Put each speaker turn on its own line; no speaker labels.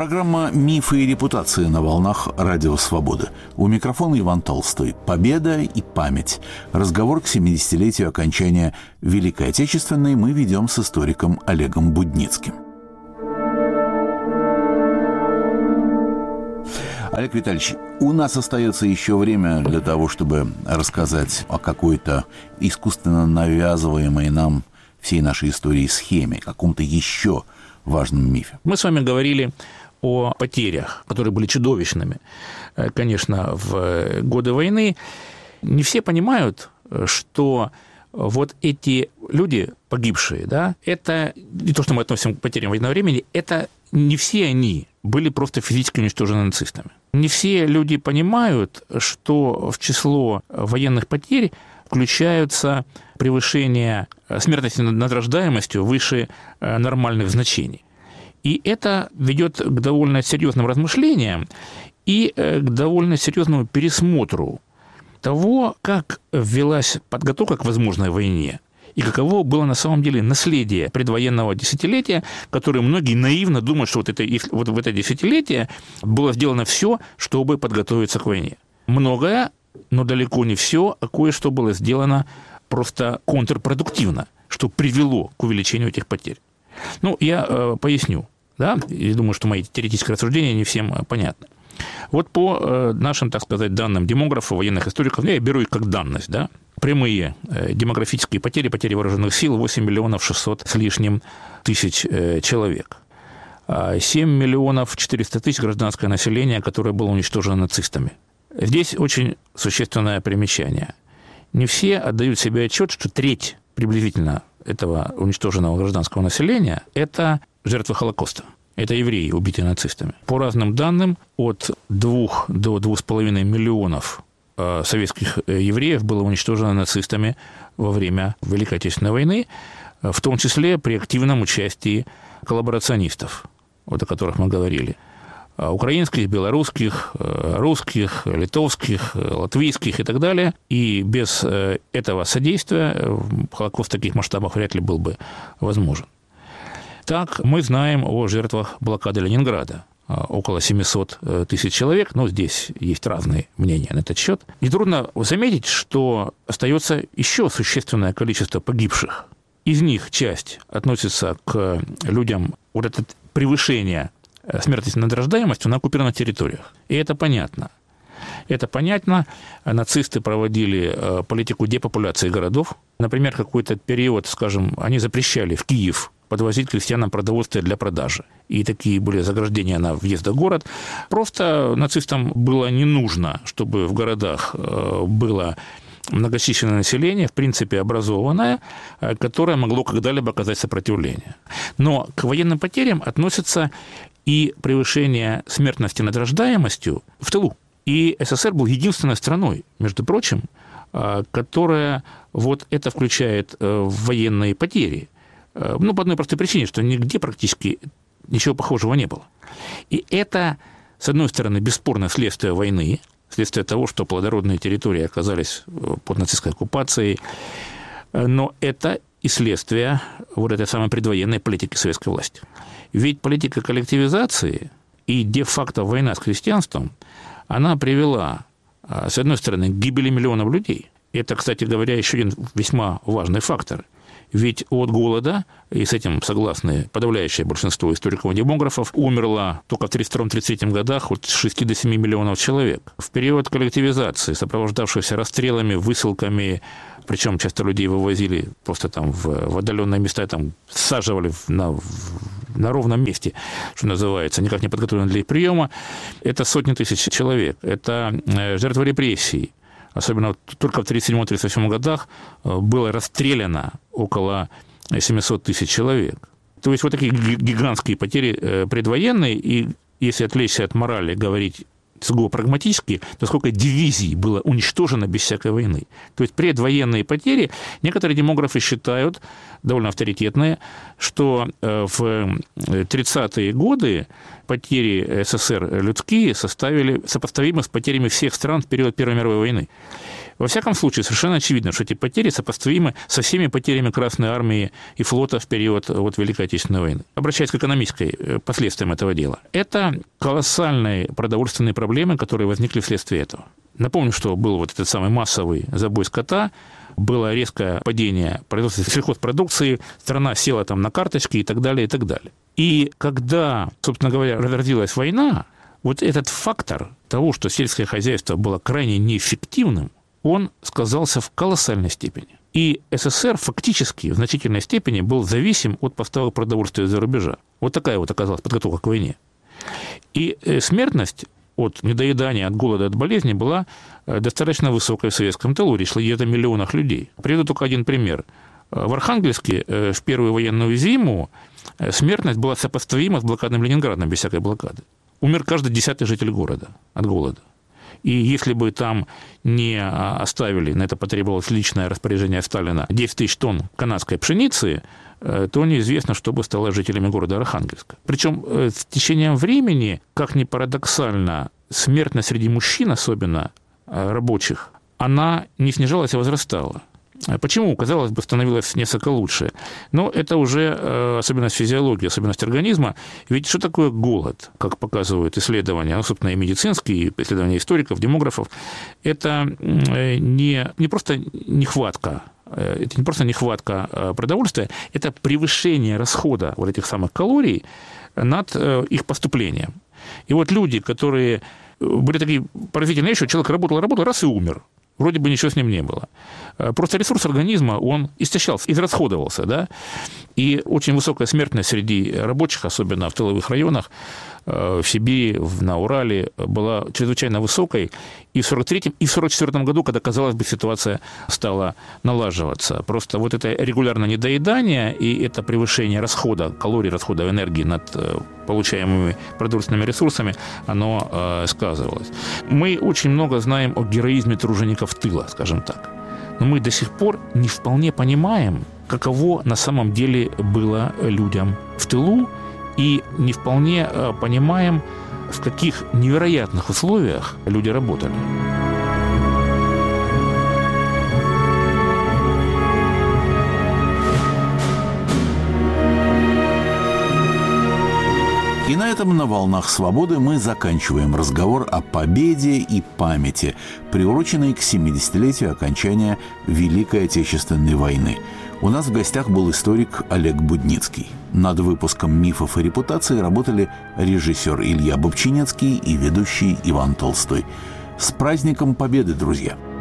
Программа «Мифы и репутации» на волнах Радио Свободы. У микрофона Иван Толстой. Победа и память. Разговор к 70-летию окончания Великой Отечественной мы ведем с историком Олегом Будницким. Олег Витальевич, у нас остается еще время для того, чтобы рассказать о какой-то искусственно навязываемой нам всей нашей истории схеме, каком-то еще важном мифе.
Мы с вами говорили о потерях, которые были чудовищными, конечно, в годы войны. Не все понимают, что вот эти люди, погибшие, да, это не то, что мы относим к потерям военного времени, это не все они были просто физически уничтожены нацистами. Не все люди понимают, что в число военных потерь включаются превышение смертности над рождаемостью выше нормальных значений. И это ведет к довольно серьезным размышлениям и к довольно серьезному пересмотру того, как велась подготовка к возможной войне и каково было на самом деле наследие предвоенного десятилетия, которое многие наивно думают, что вот в это десятилетие было сделано все, чтобы подготовиться к войне. Многое, но далеко не все, а кое-что было сделано просто контрпродуктивно, что привело к увеличению этих потерь. Ну, я поясню, да, и думаю, что мои теоретические рассуждения не всем понятны. Вот по нашим, так сказать, данным демографов, военных историков, я беру их как данность, да, прямые демографические потери, потери вооруженных сил 8 миллионов 600 с лишним тысяч человек. 7 миллионов 400 тысяч гражданское население, которое было уничтожено нацистами. Здесь очень существенное примечание. Не все отдают себе отчет, что треть приблизительно этого уничтоженного гражданского населения – это жертвы Холокоста. Это евреи, убитые нацистами. По разным данным, от 2 до 2,5 миллионов советских евреев было уничтожено нацистами во время Великой Отечественной войны, в том числе при активном участии коллаборационистов, вот о которых мы говорили. Украинских, белорусских, русских, литовских, латвийских и так далее. И без этого содействия Холокост в таких масштабах вряд ли был бы возможен. Так, мы знаем о жертвах блокады Ленинграда. Около 700 тысяч человек, но здесь есть разные мнения на этот счет. Нетрудно заметить, что остается еще существенное количество погибших. Из них часть относится к людям, вот это превышение смертности над рождаемостью на оккупированных территориях. И это понятно. Это понятно. Нацисты проводили политику депопуляции городов. Например, какой-то период, скажем, они запрещали в Киев подвозить крестьянам продовольствие для продажи. И такие были заграждения на въезд в город. Просто нацистам было не нужно, чтобы в городах было многочисленное население, в принципе, образованное, которое могло когда-либо оказать сопротивление. Но к военным потерям относятся и превышение смертности над рождаемостью в тылу. И СССР был единственной страной, между прочим, которая вот это включает в военные потери. Ну, по одной простой причине, что нигде практически ничего похожего не было. И это, с одной стороны, бесспорно следствие войны, следствие того, что плодородные территории оказались под нацистской оккупацией, но это и следствие вот этой самой предвоенной политики советской власти. Ведь политика коллективизации и де-факто война с крестьянством, она привела, с одной стороны, к гибели миллионов людей. Это, кстати говоря, еще один весьма важный фактор. Ведь от голода, и с этим согласны подавляющее большинство историков и демографов, умерло только в 1932-1933 годах от 6 до 7 миллионов человек. В период коллективизации, сопровождавшийся расстрелами, высылками, причем часто людей вывозили просто там в отдаленные места, там саживали на ровном месте, что называется, никак не подготовлены для их приема, это сотни тысяч человек, это жертвы репрессий. Особенно только в 1937-1938 годах было расстреляно около 700 тысяч человек. То есть вот такие гигантские потери предвоенные, и если отвлечься от морали, говорить сугубо прагматически, то сколько дивизий было уничтожено без всякой войны. То есть предвоенные потери, некоторые демографы считают, довольно авторитетные, что в 30-е годы потери СССР людские составили сопоставимы с потерями всех стран в период Первой мировой войны. Во всяком случае, совершенно очевидно, что эти потери сопоставимы со всеми потерями Красной Армии и флота в период Великой Отечественной войны. Обращаясь к экономической последствиям этого дела, это колоссальные продовольственные проблемы, которые возникли вследствие этого. Напомню, что был вот этот самый массовый забой скота, было резкое падение производства сельхозпродукции, страна села там на карточки и так далее, и так далее. И когда, собственно говоря, разразилась война, вот этот фактор того, что сельское хозяйство было крайне неэффективным, он сказался в колоссальной степени. И СССР фактически в значительной степени был зависим от поставок продовольствия из-за рубежа. Вот такая вот оказалась подготовка к войне. И смертность от недоедания, от голода, от болезни была достаточно высокой в советском тылу. Речь идет о миллионах людей. Приведу только один пример. В Архангельске в первую военную зиму смертность была сопоставима с блокадным Ленинградом без всякой блокады. Умер каждый 10-й житель города от голода. И если бы там не оставили, на это потребовалось личное распоряжение Сталина, 10 тысяч тонн канадской пшеницы, то неизвестно, что бы стало жителями города Архангельска. Причем с течением времени, как ни парадоксально, смертность среди мужчин, особенно рабочих, она не снижалась, а возрастала. Почему? Казалось бы, становилось несколько лучше. Но это уже особенность физиологии, особенность организма. Ведь что такое голод, как показывают исследования, ну, собственно, и медицинские, и исследования историков, демографов, это не просто нехватка. Это не просто нехватка продовольствия, это превышение расхода вот этих самых калорий над их поступлением. И вот люди, которые были такие поразительные вещи, человек работал, раз и умер. Вроде бы ничего с ним не было. Просто ресурс организма, он истощался, израсходовался, да? И очень высокая смертность среди рабочих, особенно в тыловых районах, в Сибири, на Урале, была чрезвычайно высокой. И в 1943-м, и в 1944 году, когда, казалось бы, ситуация стала налаживаться. Просто вот это регулярное недоедание и это превышение расхода, калорий, расхода энергии над получаемыми продовольственными ресурсами, оно сказывалось. Мы очень много знаем о героизме тружеников тыла, скажем так. Но мы до сих пор не вполне понимаем, каково на самом деле было людям в тылу, и не вполне понимаем, в каких невероятных условиях люди работали.
И на этом на «Волнах свободы» мы заканчиваем разговор о победе и памяти, приуроченной к 70-летию окончания Великой Отечественной войны. У нас в гостях был историк Олег Будницкий. Над выпуском «Мифов и репутации» работали режиссер Илья Бобчинецкий и ведущий Иван Толстой. С праздником Победы, друзья!